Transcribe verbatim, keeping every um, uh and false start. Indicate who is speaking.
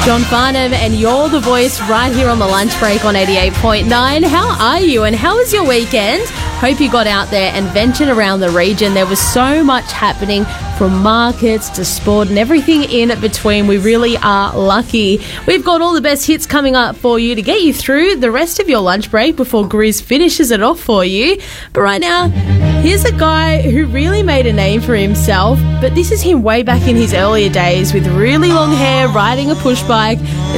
Speaker 1: John Farnham, and you're the voice right here on the lunch break on eighty-eight point nine. How are you and how was your weekend? Hope you got out there and ventured around the region. There was so much happening, from markets to sport and everything in between. We really are lucky. We've got all the best hits coming up for you to get you through the rest of your lunch break before Grizz finishes it off for you. But right now, here's a guy who really made a name for himself, but this is him way back in his earlier days with really long hair, riding a push bike.